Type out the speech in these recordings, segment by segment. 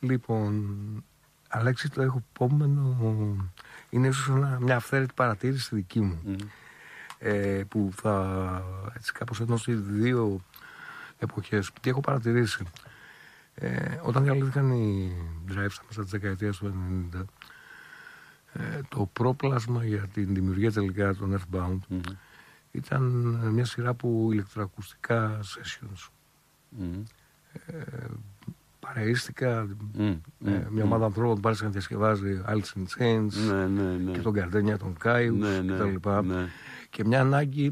Λοιπόν, Αλέξη, το έχω επόμενο. Είναι ίσως μια αυθαίρετη παρατήρηση δική μου. Που θα έτσι κάπως ενώσει δύο εποχές. Τι έχω παρατηρήσει. Όταν διαλύθηκαν οι Drive στα μέσα της δεκαετίας του 90, το πρόπλασμα για την δημιουργία τελικά των Earthbound ήταν μια σειρά από ηλεκτροακουστικά sessions. Παρεΐστηκα μια ομάδα ανθρώπων που πάρεσαν να διασκευάζει Alice in Chains και τον Gardenia, τον Κάιους κτλ. Και μια ανάγκη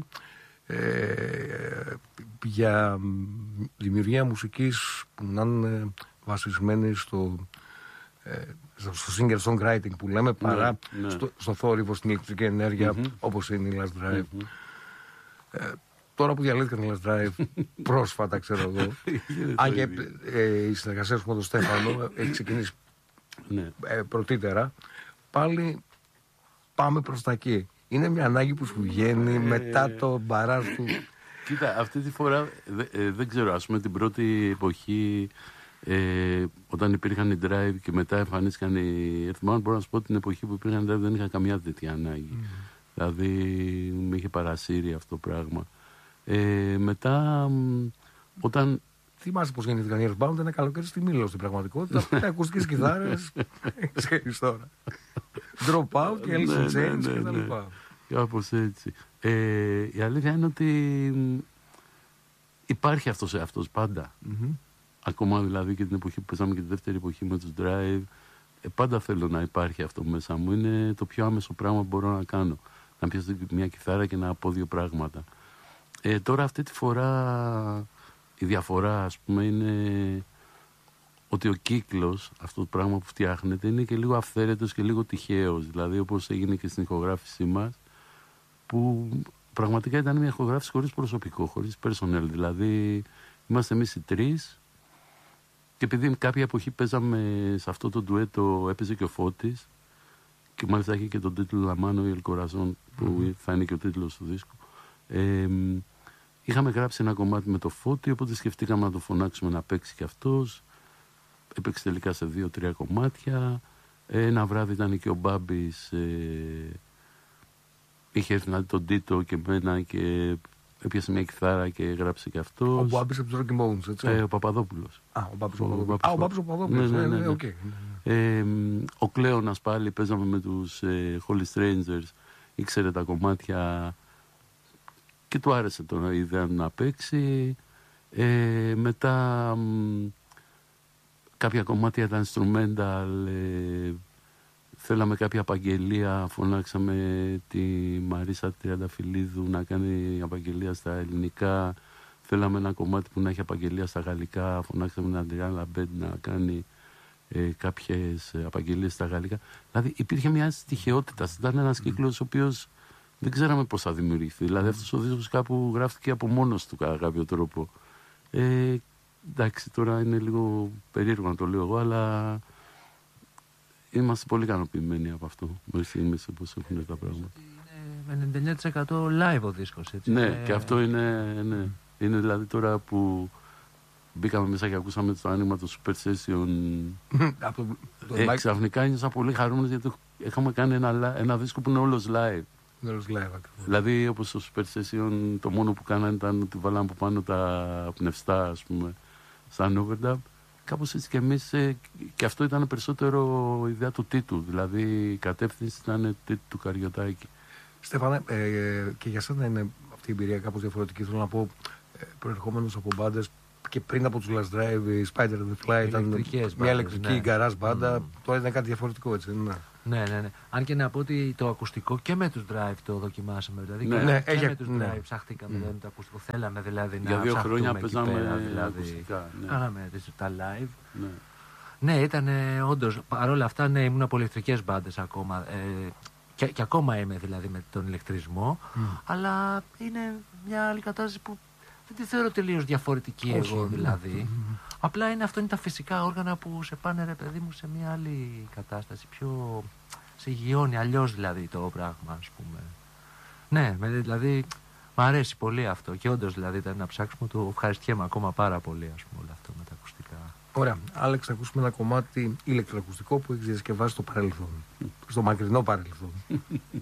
για δημιουργία μουσικής που να είναι βασισμένη στο singer-songwriting που λέμε, παρά στο θόρυβο, στην ηλεκτρική ενέργεια, όπως είναι η Last Drive. Τώρα που διαλύθηκαν η Last Drive, πρόσφατα ξέρω εγώ, αν και η συνεργασία σου με τον Στέφανο έχει ξεκινήσει πρωτήτερα, πάλι πάμε προς τα εκεί. Είναι μια ανάγκη που σου βγαίνει μετά το μπαράζ του. Κοίτα, αυτή τη φορά δεν ξέρω, ας πούμε την πρώτη εποχή, όταν υπήρχαν οι Drive και μετά εμφανίστηκαν οι Earthbound, μπορώ να σου πω την εποχή που υπήρχαν οι Drive δεν είχα καμιά τέτοια ανάγκη. Δηλαδή με είχε παρασύρει αυτό το πράγμα. Μετά, όταν. Θυμάσαι πως γεννήθηκαν οι Earthbound, ένα καλοκαίρι στη Μήλο στην πραγματικότητα. Με ακουστικές κιθάρες, ξέρεις τώρα. Drop out και Alice in Chains και τα λοιπά. Κάπως έτσι. Η αλήθεια είναι ότι υπάρχει αυτός εαυτός πάντα. Ακόμα δηλαδή και την εποχή που παίζαμε και τη δεύτερη εποχή με τους Drive, πάντα θέλω να υπάρχει αυτό μέσα μου. Είναι το πιο άμεσο πράγμα που μπορώ να κάνω. Να πιάσω μια κιθάρα και να πω δύο πράγματα. Τώρα αυτή τη φορά η διαφορά, ας πούμε, είναι ότι ο κύκλος, αυτό το πράγμα που φτιάχνεται, είναι και λίγο αυθαίρετος και λίγο τυχαίος. Δηλαδή όπως έγινε και στην ηχογράφησή μας, που πραγματικά ήταν μια ηχογράφηση χωρίς προσωπικό, χωρίς personnel. Δηλαδή είμαστε εμείς οι τρεις και επειδή κάποια εποχή παίζαμε σε αυτό το ντουέτο, έπαιζε και ο Φώτης και μάλιστα έχει και τον τίτλο Λαμάνο ή Ελκοραζόν που θα είναι και ο τίτλος του δίσκου. Είχαμε γράψει ένα κομμάτι με το Φώτη, οπότε σκεφτήκαμε να το φωνάξουμε να παίξει και αυτός. Έπαιξε τελικά σε 2-3 κομμάτια. Ένα βράδυ ήταν και ο Μπάμπης, είχε έρθει να δει τον Τίτο και μένα και έπιασε μια κιθάρα και γράψε και αυτός. Ο Μπάμπης από τους Rocky Bones, έτσι. Ο Παπαδόπουλος. Ο Μπάμπης ο Παπαδόπουλος. Ναι, okay. Ο Κλέονας πάλι παίζαμε με τους Holy Strangers, ήξερε τα κομμάτια και του άρεσε η ιδέα να παίξει. Μετά κάποια κομμάτια ήταν instrumental, θέλαμε κάποια απαγγελία, φωνάξαμε τη Μαρίσα Τριανταφυλλίδου να κάνει απαγγελία στα ελληνικά, θέλαμε ένα κομμάτι που να έχει απαγγελία στα γαλλικά, φωνάξαμε την Αντριάν Λαμπέντ να κάνει κάποιες απαγγελίες στα γαλλικά. Δηλαδή υπήρχε μια στοιχειότητα, ήταν ένας κύκλος ο οποίος δεν ξέραμε πώς θα δημιουργηθεί. Δηλαδή αυτός ο δίσκος κάπου γράφτηκε από μόνος του κατά κάποιο τρόπο. Εντάξει, τώρα είναι λίγο περίεργο να το λέω εγώ, αλλά είμαστε πολύ ικανοποιημένοι από αυτό. Μέχρι στιγμής πώς έχουν τα πράγματα. Είναι με 99% live ο δίσκος, έτσι. Ναι, και αυτό είναι, ναι. Είναι δηλαδή τώρα που μπήκαμε μέσα και ακούσαμε το άνοιγμα του Super Session. Ξαφνικά νιώσα πολύ χαρούμενος γιατί είχαμε κάνει ένα δίσκο που είναι όλος live. Δηλαδή όπως το Super Session το μόνο που κάνανε ήταν ότι βάλαμε από πάνω τα πνευστά, ας πούμε, σαν overdub. Κάπως έτσι και εμείς, και αυτό ήταν περισσότερο ιδέα του Τίτου, δηλαδή η κατεύθυνση ήταν του Καριωτάκη. Στέφανε, και για σένα είναι αυτή η εμπειρία κάπως διαφορετική. Θέλω να πω, προερχόμενος από μπάντες και πριν από τους Last Drive, η Spider and the Fly ήταν μια ηλεκτρική γκαράζ μπάντα. Τώρα είναι κάτι διαφορετικό, έτσι, ναι. Ναι. Αν και να πω ότι το ακουστικό και με τους Drive το δοκιμάσαμε. Δηλαδή και με τους Drive ψαχτήκαμε το ακουστικό. Θέλαμε δηλαδή να ψαχτούμε. Για 2 χρόνια παίζαμε δηλαδή, ακουστικά. Κάναμε τα live. Ναι, ήταν όντως, παρόλα αυτά, ναι, ήμουν από ηλεκτρικές μπάντες ακόμα. Και ακόμα είμαι δηλαδή με τον ηλεκτρισμό. Αλλά είναι μια άλλη κατάσταση που δεν τη θεωρώ τελείως διαφορετική. Όχι, εγώ δηλαδή. Απλά αυτό είναι τα φυσικά όργανα που σε πάνε, ρε παιδί μου, σε μια άλλη κατάσταση. Πιο σε γιώνει αλλιώς δηλαδή το πράγμα, ας πούμε. Ναι, δηλαδή μ' αρέσει πολύ αυτό. Και όντως δηλαδή ήταν να ψάξουμε, το ευχαριστιέμαι ακόμα πάρα πολύ, ας πούμε, όλο αυτό με τα ακουστικά. Ωραία. Άλεξ, θα ακούσουμε ένα κομμάτι ηλεκτροακουστικό που έχει διασκευάσει στο παρελθόν. Στο μακρινό παρελθόν.